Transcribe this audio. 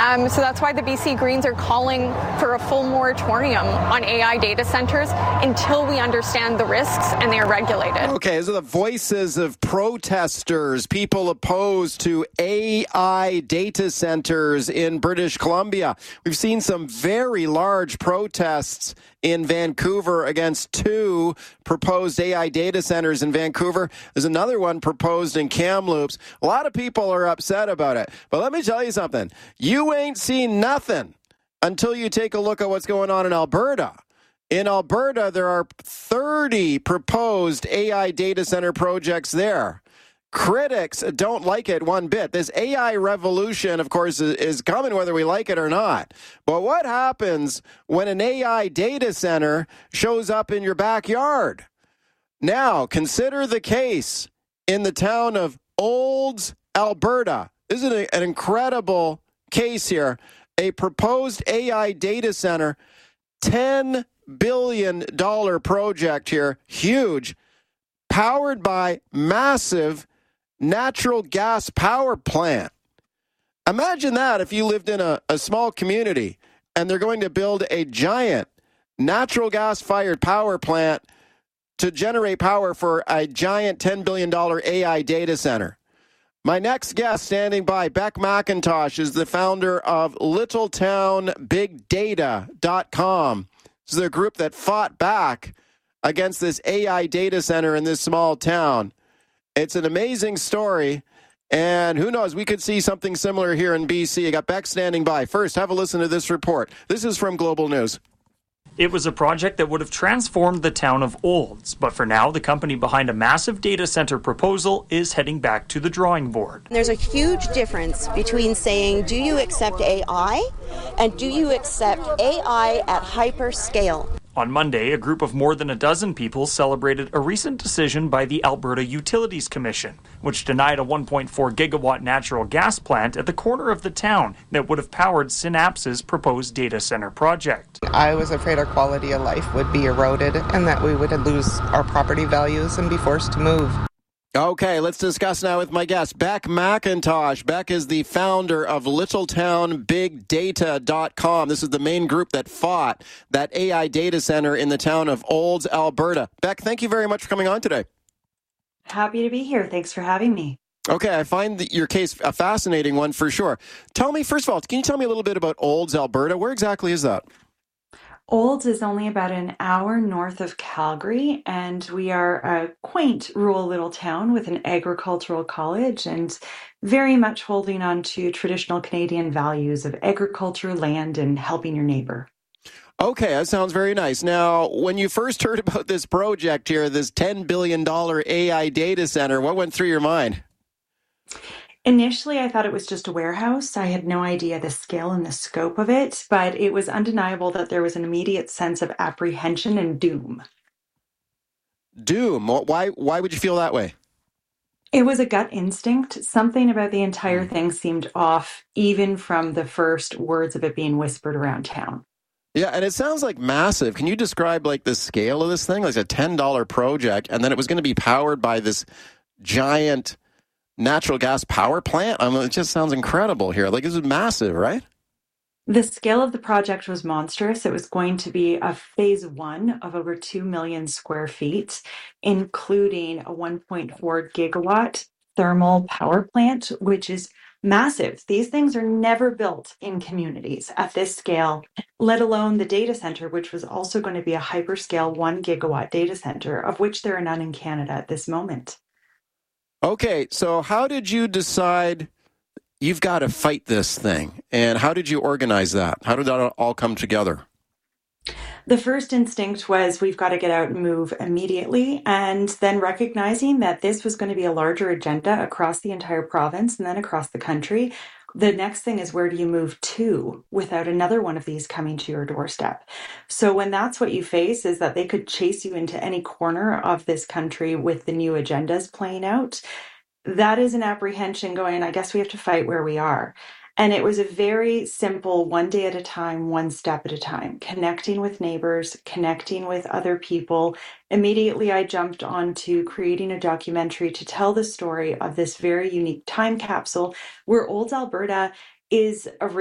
So that's why the BC Greens are calling for a full moratorium on AI data centers until we understand the risks and they are regulated. Okay, those are the voices of protesters, people opposed to AI data centers in British Columbia. We've seen some very large protests in Vancouver against 2 proposed AI data centers in Vancouver. There's another one proposed in Kamloops. A lot of people are upset about it. But let me tell you something. You ain't seen nothing until you take a look at what's going on in Alberta. In Alberta, there are 30 proposed AI data center projects there. Critics don't like it one bit. This AI revolution, of course, is coming whether we like it or not. But what happens when an AI data center shows up in your backyard? Now, consider the case in the town of Olds, Alberta. This is an incredible case here. A proposed AI data center, $10 billion project here, huge, powered by massive natural gas power plant. Imagine that if you lived in a small community and they're going to build a giant natural gas fired power plant to generate power for a giant $10 billion AI data center. My next guest standing by, Beck McIntosh, is the founder of LittletownBigData.com. This is a group that fought back against this AI data center in this small town. It's an amazing story, and who knows, we could see something similar here in BC. I got Beck standing by. First, have a listen to this report. This is from Global News. It was a project that would have transformed the town of Olds, but for now, the company behind a massive data center proposal is heading back to the drawing board. There's a huge difference between saying, do you accept AI, and do you accept AI at hyper scale? On Monday, a group of more than a dozen people celebrated a recent decision by the Alberta Utilities Commission, which denied a 1.4 gigawatt natural gas plant at the corner of the town that would have powered Synapse's proposed data center project. I was afraid our quality of life would be eroded and that we would lose our property values and be forced to move. Okay, let's discuss now with my guest, Beck McIntosh. Beck is the founder of LittletownBigData.com. This is the main group that fought that AI data center in the town of Olds, Alberta. Beck, thank you very much for coming on today. Happy to be here. Thanks for having me. Okay, I find your case a fascinating one for sure. Tell me, first of all, can you tell me a little bit about Olds, Alberta? Where exactly is that? Olds is only about an hour north of Calgary, and we are a quaint rural little town with an agricultural college and very much holding on to traditional Canadian values of agriculture, land, and helping your neighbor. Okay, that sounds very nice. Now, when you first heard about this project here, this $10 billion AI data center, what went through your mind? Initially, I thought it was just a warehouse. I had no idea the scale and the scope of it, but it was undeniable that there was an immediate sense of apprehension and doom. Doom? Why would you feel that way? It was a gut instinct. Something about the entire thing seemed off, even from the first words of it being whispered around town. Yeah, and it sounds like massive. Can you describe like the scale of this thing? Like a $10 project, and then it was going to be powered by this giant natural gas power plant? I mean, it just sounds incredible here. Like, this is massive, right? The scale of the project was monstrous. It was going to be a phase 1 of over 2 million square feet, including a 1.4 gigawatt thermal power plant, which is massive. These things are never built in communities at this scale, let alone the data center, which was also going to be a hyperscale 1 gigawatt data center, of which there are none in Canada at this moment. Okay, so how did you decide you've got to fight this thing? And how did you organize that? How did that all come together? The first instinct was we've got to get out and move immediately, and then recognizing that this was going to be a larger agenda across the entire province and then across the country. The next thing is, where do you move to without another one of these coming to your doorstep? So when that's what you face, is that they could chase you into any corner of this country with the new agendas playing out. That is an apprehension going, I guess we have to fight where we are. And it was a very simple, one day at a time, one step at a time, connecting with neighbors, connecting with other people. Immediately, I jumped onto creating a documentary to tell the story of this very unique time capsule where Olds, Alberta is a